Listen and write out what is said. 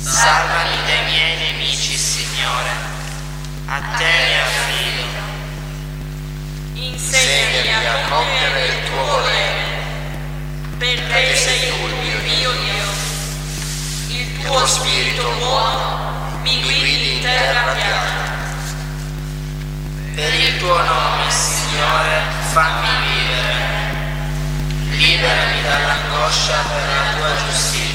Salvami dai miei nemici, Signore. A te mi affido. Insegnami a compiere il tuo volere, perché sei tu il mio Dio. Il tuo spirito buono mi guidi in terra piana. Per il tuo nome, Signore, fammi vivere. Liberami dall'angoscia per la tua giustizia.